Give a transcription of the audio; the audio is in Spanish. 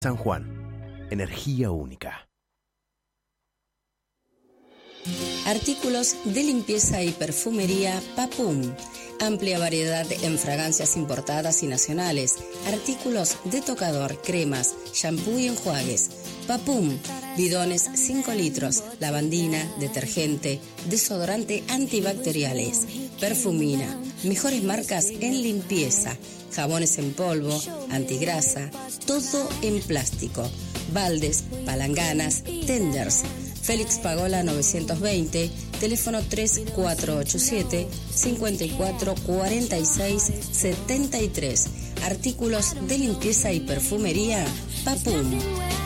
San Juan, energía única. Artículos de limpieza y perfumería Papum. Amplia variedad en fragancias importadas y nacionales. Artículos de tocador, cremas, shampoo y enjuagues. Papum. Bidones 5 litros. Lavandina, detergente, desodorante antibacteriales. Perfumina. Mejores marcas en limpieza. Jabones en polvo, antigrasa. Todo en plástico. Baldes, palanganas, tenders. Félix Pagola 920, teléfono 3487-544673. Artículos de limpieza y perfumería Papum.